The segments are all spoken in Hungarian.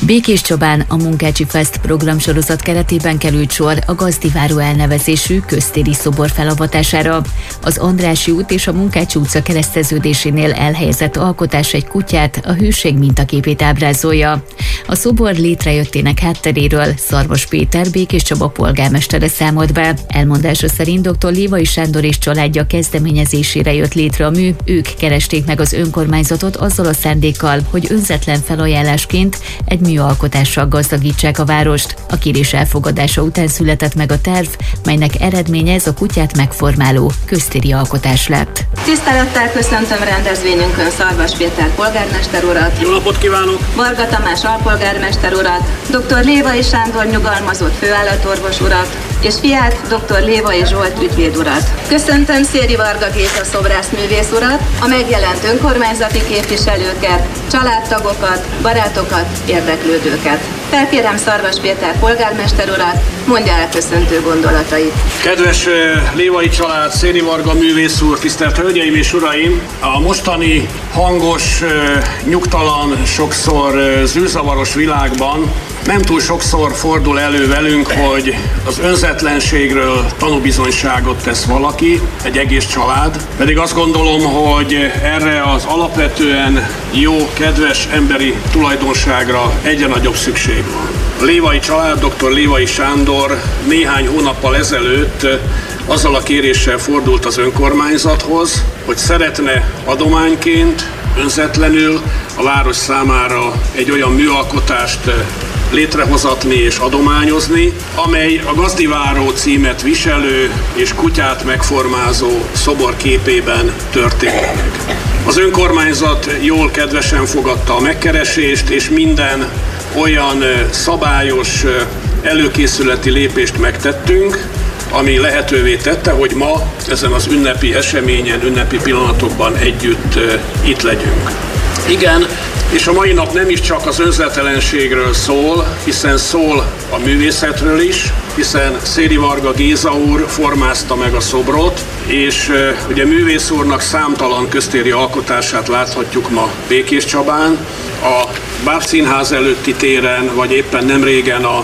Békéscsabán a Munkácsi Fest programsorozat keretében került sor a Gazdiváró elnevezésű köztéri szobor felavatására. Az Andrássy út és a Munkácsi utca kereszteződésénél elhelyezett alkotás egy kutyát, a hőség mintaképét ábrázolja. A szobor létrejöttének hátteréről Szarvas Péter, Békéscsaba polgármestere számolt be. Elmondása szerint dr. Lévai Sándor és családja kezdeményezésére jött létre a mű, ők keresték meg az önkormányzatot azzal a szándékkal, hogy önzetlen felajánlásként egy műalkotással gazdagítsák a várost. A kérés elfogadása után született meg a terv, melynek eredménye ez a kutyát megformáló köztéri alkotás lett. Tisztelettel köszöntöm rendezvényünkön Szarvas Péter polgármester urat. Jó napot kívánok! Varga Tamás alpolgármester urat, dr. Lévai Sándor nyugalmazott főállatorvos urat, és fiát, dr. Lévai Zsolt ügyvéd urat. Köszöntöm Széri Varga Géza szobrászművész urat, a megjelent önkormányzati képviselőket, családtagokat, barátokat, érdeklődőket. Felkérem Szarvas Péter polgármester urat, mondja el köszöntő gondolatait. Kedves Lévai család, Széri Varga művész úr, tisztelt hölgyeim és uraim! A mostani hangos, nyugtalan, sokszor zűrzavaros világban nem túl sokszor fordul elő velünk, hogy az önzetlenségről tanúbizonyságot tesz valaki, egy egész család. Pedig azt gondolom, hogy erre az alapvetően jó, kedves emberi tulajdonságra egyre nagyobb szükség van. A Lévai család, dr. Lévai Sándor néhány hónappal ezelőtt azzal a kéréssel fordult az önkormányzathoz, hogy szeretne adományként, önzetlenül a város számára egy olyan műalkotást létrehozatni és adományozni, amely a Gazdiváró címet viselő és kutyát megformázó szobor képében történik meg. Az önkormányzat jól kedvesen fogadta a megkeresést, és minden olyan szabályos előkészületi lépést megtettünk, ami lehetővé tette, hogy ma ezen az ünnepi eseményen, ünnepi pillanatokban együtt itt legyünk. Igen, és a mai nap nem is csak az önzetlenségről szól, hiszen szól a művészetről is, hiszen Széri Varga Géza úr formázta meg a szobrot, és ugye művész úrnak számtalan köztéri alkotását láthatjuk ma Békéscsabán, a Bábszínház előtti téren, vagy éppen nem régen a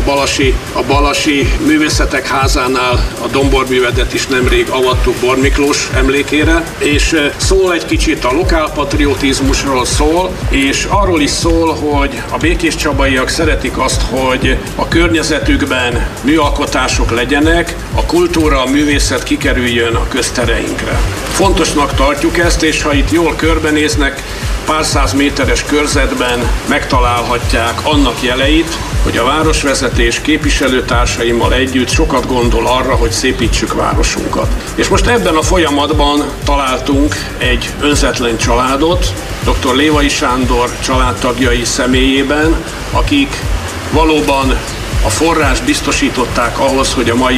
Balasi Művészetek Házánál a domborművedet is nemrég avattuk Bor Miklós emlékére, és szól egy kicsit a lokálpatriotizmusról szól, és arról is szól, hogy a békéscsabaiak szeretik azt, hogy a környezetükben műalkotások legyenek, a kultúra, a művészet kikerüljön a köztereinkre. Fontosnak tartjuk ezt, és ha itt jól körbenéznek, pár száz méteres körzetben megtalálhatják annak jeleit, hogy a városvezetés képviselőtársaimmal együtt sokat gondol arra, hogy szépítsük városunkat. És most ebben a folyamatban találtunk egy önzetlen családot, dr. Lévai Sándor családtagjai személyében, akik valóban a forrást biztosították ahhoz, hogy a mai